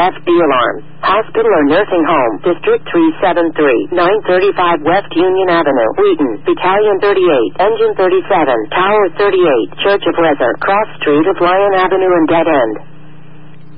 FD alarm. Hospital or nursing home. District 373, 935 West Union Avenue, Wheaton. Battalion 38, Engine 37, Tower 38, Church of Weather, Cross Street of Lyon Avenue and Dead End.